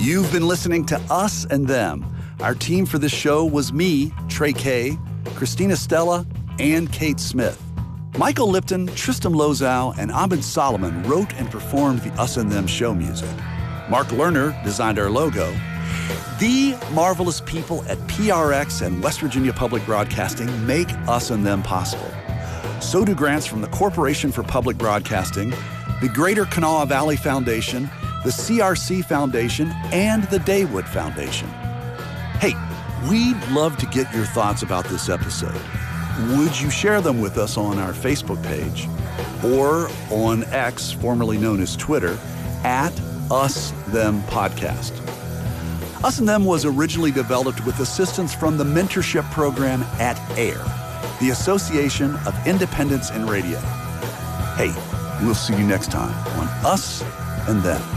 You've been listening to Us and Them. Our team for this show was me, Trey Kay, Christina Stella, and Kate Smith. Michael Lipton, Tristan Lozow, and Ahmed Solomon wrote and performed the Us and Them show music. Mark Lerner designed our logo. The marvelous people at PRX and West Virginia Public Broadcasting make Us and Them possible. So do grants from the Corporation for Public Broadcasting, the Greater Kanawha Valley Foundation, the CRC Foundation, and the Daywood Foundation. Hey, we'd love to get your thoughts about this episode. Would you share them with us on our Facebook page or on X, formerly known as Twitter, at Us Them Podcast? Us and Them was originally developed with assistance from the mentorship program at AIR, the Association of Independents in Radio. Hey, we'll see you next time on Us and Them.